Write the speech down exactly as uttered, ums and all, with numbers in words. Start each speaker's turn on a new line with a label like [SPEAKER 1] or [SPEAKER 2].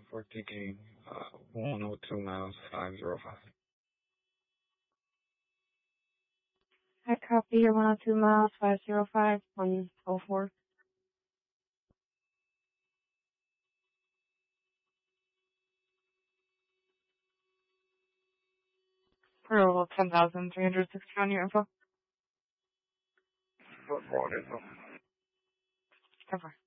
[SPEAKER 1] for taking uh, one oh two miles five zero five.
[SPEAKER 2] I copy your one oh two miles five zero five one oh four. For ten thousand three hundred sixty on your info.
[SPEAKER 1] What road is it?
[SPEAKER 2] Cover.